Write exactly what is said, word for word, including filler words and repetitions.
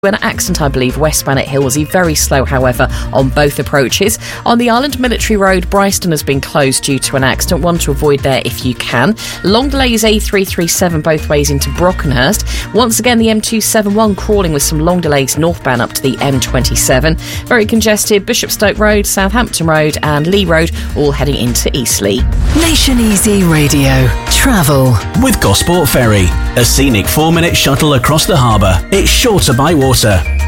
An accident, I believe, westbound at Hillsey. Very slow, however, on both approaches. On the Island Military Road, Bryston has been closed due to an accident. One to avoid there if you can. Long delays A three thirty-seven both ways into Brockenhurst. Once again, the M two seventy-one crawling with some long delays northbound up to the M twenty-seven. Very congested. Bishopstoke Road, Southampton Road and Lee Road all heading into Eastleigh. Nation Easy Radio. Travel with Gosport Ferry, a scenic four-minute shuttle across the harbour. It's sure to by water.